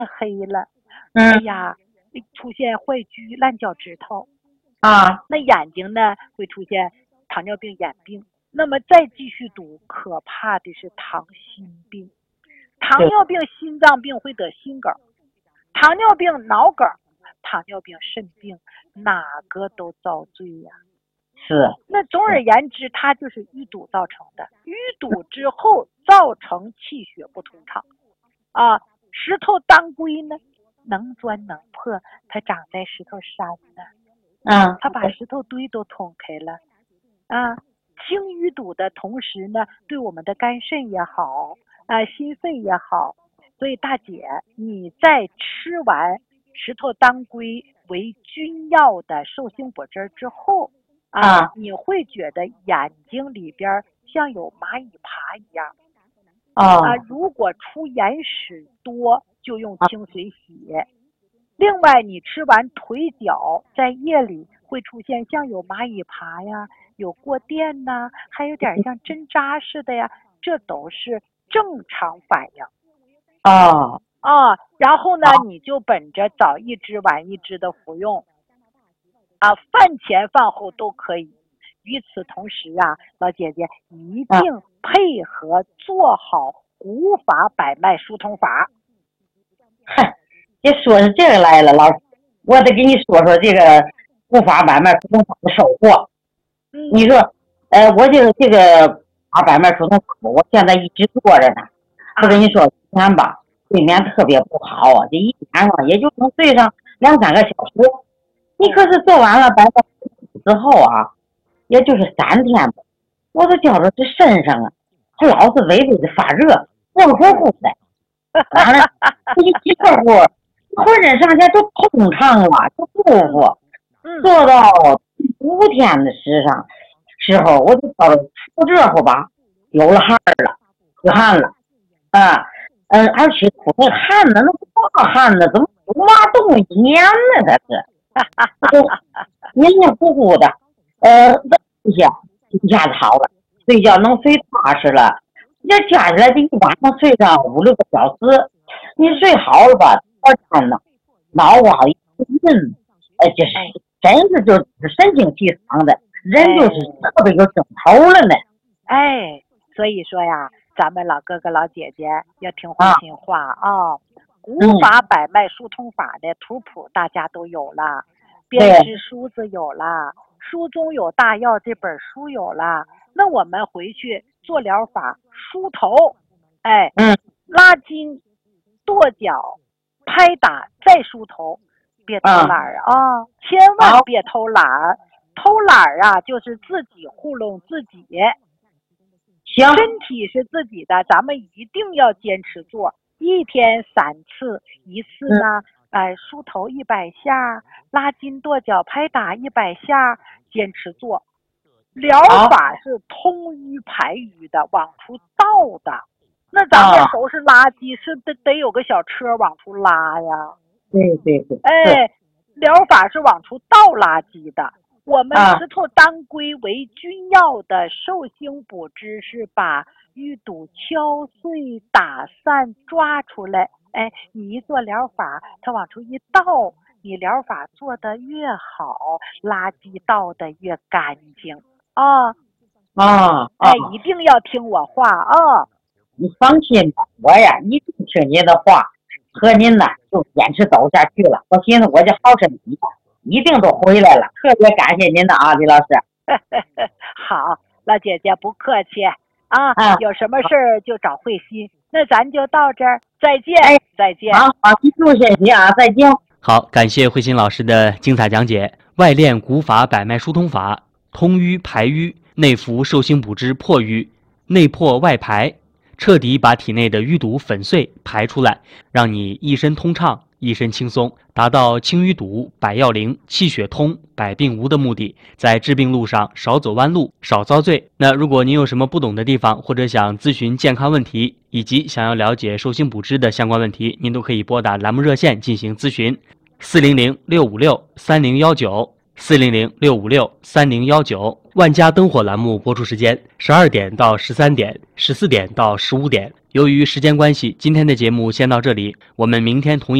黑了，哎嗯呀，出现坏疽、烂脚趾头。 啊， 那眼睛呢会出现糖尿病眼病。那么再继续读，可怕的是糖心病。糖对， 尿病心脏病会得心梗，糖尿病脑梗，糖尿病肾病，哪个都遭罪呀。 是， 那总而言之，它就是淤堵造成的。淤堵之后造成气血不通畅啊。石头当归呢，能钻能破，它长在石头山呢， 嗯， 它把石头堆都捅开了啊。清淤堵的同时呢，对我们的肝肾也好啊，心肺也好。所以大姐，你在吃完石头当归为君药的寿星果汁之后啊， 啊， 你会觉得眼睛里边像有蚂蚁爬一样啊。 哦， 如果出眼屎多，就用清水洗。另外，你吃完腿脚，在夜里会出现像有蚂蚁爬呀，有过电呐，还有点像针扎似的呀，这都是正常反应哦， 啊。然后呢， 好， 你就本着早一支晚一支的服用啊，饭前饭后都可以。与此同时啊，老姐姐一嗯， 定配合做好古法百脉疏通法。 哼，别说是这个来了，老师，我得给你说说这个护法百脉疏通法的收获。你嗯说，我这个百脉疏通法，我现在一直做着呢。我跟啊， 你说，以前吧，睡眠特别不好啊，这一晚上也就能睡上2、3个小时。你可哦， 是做完了百脉疏通之后啊，也就是3天吧，我都觉着这身上啊，它老是微微的发热，热乎嗯， 乎的。完了，这一热乎，浑身上下就通畅了，就舒嗯服。 嗯， 做到第5天的时候，我就觉得出热乎吧，有了汗了，出汗啊， 了，啊，而且出那汗呢，那不大汗呢，怎么马冻一年呢？它是， 哈哈这都哈哈， 黏黏糊糊的，这一下子好了，睡觉能睡踏实了。这加起来这一晚上睡上5、6个小时，你嗯， 睡好了吧？第二天呢，脑瓜一晕，就是哎真是就是神清气爽的，人就是哎特别有精头了呢。 哎，所以说呀，咱们老哥哥老姐姐要听会啊， 心话啊。古嗯， 法百脉疏通法的图谱大家都有了，编对， 织书子有了，书中有大药这本书有了。那我们回去做疗法，梳头，哎， 嗯， 拉筋、跺脚、拍打，再梳头，别偷啊， 懒儿啊！千万好， 别偷懒儿，偷懒儿啊，就是自己糊弄自己。 行， 身体是自己的，咱们一定要坚持做，一天3次，一次嗯， 呢，梳头100下，拉筋、跺脚、拍打100下，坚持做。疗好， 法是通淤排瘀的，往出倒的。那咱们啊， 收拾垃圾是得有个小车往出拉呀。 对对对，是， 哎，疗法是往出倒垃圾的。我们啊， 石头当归为君药的寿星补汁是把淤堵敲碎、打散、抓出来。哎，你一做疗法，它往出一倒，你疗法做得越好，垃圾倒得越干净啊！ 啊，啊， 哎，一定要听我话啊！ 你放心吧，我呀一定听您的话，和您呢就坚持走下去了。我寻思我这好身体一定都回来了，特别感谢您的啊，李老师。 好，老姐姐不客气啊， 啊， 有什么事儿就找慧心。那咱就到这儿，再见， 哎， 再见。 好好，记住身体啊，再见。 好，感谢慧心老师的精彩讲解。外练古法百脉疏通法，通淤排瘀，内服寿星补汁破瘀，内破外排，彻底把体内的淤堵粉碎排出来，让你一身通畅，一身轻松，达到清淤堵、百药灵、气血通、百病无的目的。在治病路上少走弯路，少遭罪。那如果您有什么不懂的地方，或者想咨询健康问题，以及想要了解寿星补汁的相关问题，您都可以拨打栏目热线进行咨询：400-656-3019。 400-656-3019。万家灯火栏目播出时间12点到13点，14点到15点。由于时间关系，今天的节目先到这里，我们明天同一